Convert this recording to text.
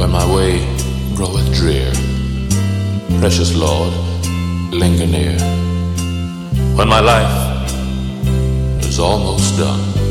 when my way groweth drear. Precious Lord, linger near, when my life is almost done.